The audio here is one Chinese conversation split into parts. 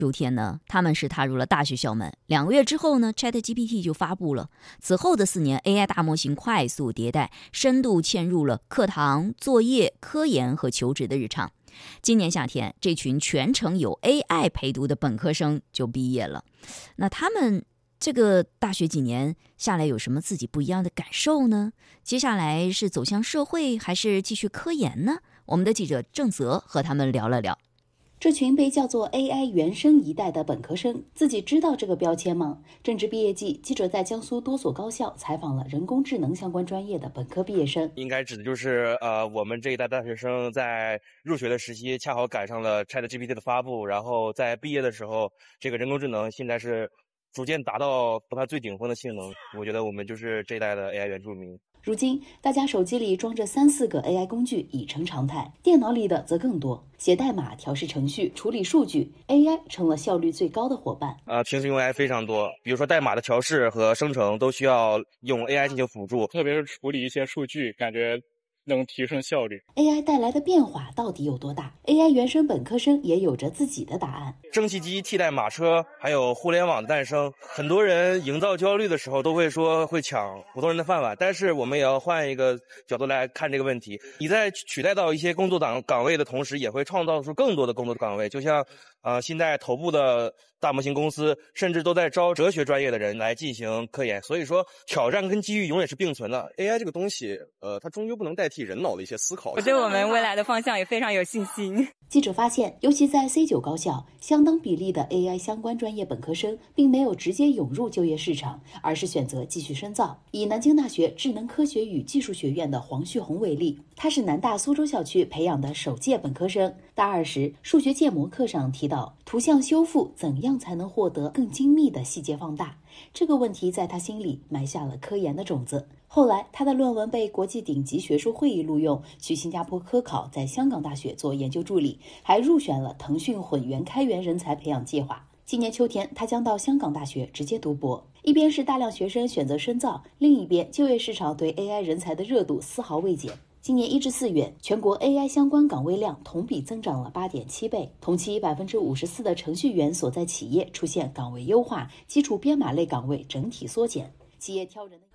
昨天呢，他们是踏入了大学校门。2个月之后呢 ，ChatGPT 就发布了。此后的4年 ，AI 大模型快速迭代，深度嵌入了课堂、作业、科研和求职的日常。今年夏天，这群全程有 AI 陪读的本科生就毕业了。那他们这个大学几年下来有什么自己不一样的感受呢？接下来是走向社会，还是继续科研呢？我们的记者郑泽和他们聊了聊。 这群被叫做 AI 原生一代的本科生，自己知道这个标签吗？正值毕业季，记者在江苏多所高校采访了人工智能相关专业的本科毕业生。 应该指的就是我们这一代大学生在入学的时期恰好赶上了 ChatGPT 的发布，然后在毕业的时候，这个人工智能现在是逐渐达到它最顶峰的性能。我觉得我们就是这一代的 AI 原住民。 如今，大家手机里装着3-4个 AI 工具已成常态，电脑里的则更多。写代码、调试程序、处理数据 ，AI 成了效率最高的伙伴。 平时用 AI 非常多，比如说代码的调试和生成都需要用 AI 进行辅助， 特别是处理一些数据，感觉能提升效率。 AI 带来的变化到底有多大？ AI 原生本科生也有着自己的答案。 蒸汽机替代马车，还有互联网的诞生，很多人营造焦虑的时候都会说会抢普通人的饭碗，但是我们也要换一个角度来看这个问题。你在取代到一些工作岗位的同时，也会创造出更多的工作岗位，就像现在头部的大模型公司甚至都在招哲学专业的人来进行科研。所以说挑战跟机遇永远是并存的。 AI 这个东西它终究不能代替人脑的一些思考。 我对我们未来的方向也非常有信心。 记者发现，尤其在 C9 高校，相当比例的 AI 相关专业本科生并没有直接涌入就业市场，而是选择继续深造。以南京大学智能科学与技术学院的黄旭红为例，他是南大苏州校区培养的首届本科生。大2时，数学建模课上提到，图像修复怎样才能获得更精密的细节放大？这个问题在他心里埋下了科研的种子。后来，他的论文被国际顶级学术会议录用，去新加坡科考，在香港大学做研究助理，还入选了腾讯混元开源人才培养计划。今年秋天，他将到香港大学直接读博。一边是大量学生选择深造，另一边就业市场对 AI 人才的热度丝毫未减。今年1至4月，全国 AI 相关岗位量同比增长了8.7倍，同期54%的程序员所在企业出现岗位优化，基础编码类岗位整体缩减。企业挑人的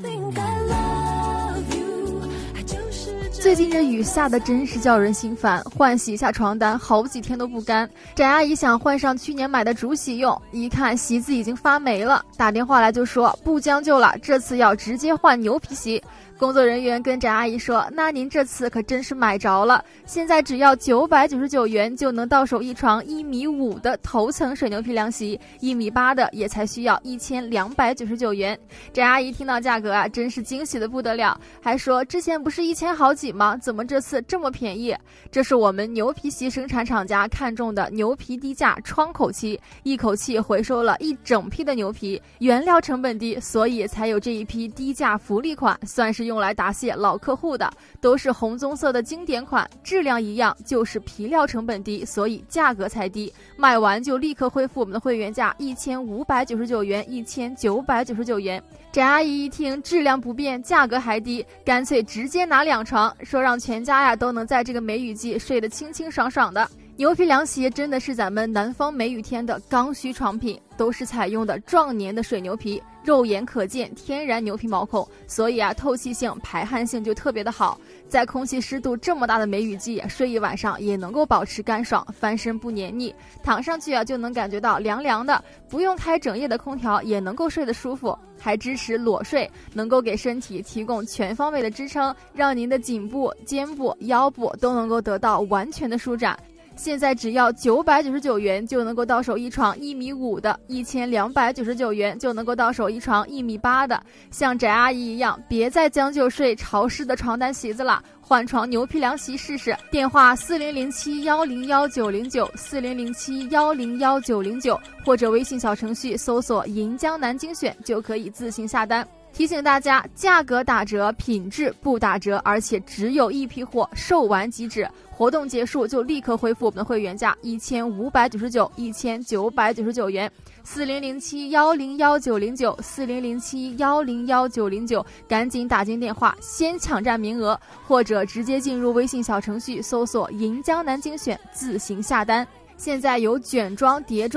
最近这雨下的真是叫人心烦，换洗一下床单好几天都不干。翟阿姨想换上去年买的竹席用，一看席子已经发霉了，打电话来就说不将就了，这次要直接换牛皮席。工作人员跟翟阿姨说，那您这次可真是买着了，现在只要999元就能到手一床1.5米的头层水牛皮凉席，1.8米的也才需要1299元。翟阿姨听到价格啊，真是惊喜的不得了，还说之前不是1000好几吗？怎么这次这么便宜？这是我们牛皮席生产厂家看中的牛皮低价窗口期，一口气回收了一整批的牛皮，原料成本低，所以才有这一批低价福利款，算是用来答谢老客户的，都是红棕色的经典款，质量一样，就是皮料成本低，所以价格才低，卖完就立刻恢复我们的会员价1599元、1999元。翟阿姨一听质量不变，价格还低，干脆直接拿2床，说让全家呀都能在这个梅雨季睡得清清爽爽的。牛皮凉席真的是咱们南方梅雨天的刚需床品，都是采用的壮年的水牛皮，肉眼可见天然牛皮毛孔，所以啊透气性、排汗性就特别的好。在空气湿度这么大的梅雨季，睡一晚上也能够保持干爽，翻身不黏腻，躺上去啊就能感觉到凉凉的，不用开整夜的空调也能够睡得舒服，还支持裸睡，能够给身体提供全方位的支撑，让您的颈部、肩部、腰部都能够得到完全的舒展。现在只要999元就能够到手一床1.5米的，1299元就能够到手一床1.8米的。像翟阿姨一样，别再将就睡潮湿的床单席子了，换床牛皮凉席试试。电话4007101909，4007101909，或者微信小程序搜索银江南精选就可以自行下单。提醒大家，价格打折，品质不打折，而且只有一批货，售完即止。活动结束就立刻恢复我们的会员价1599、1999元。4007101909，4007101909，赶紧打进电话，先抢占名额，或者直接进入微信小程序搜索银江南精选，自行下单。现在有卷装、叠装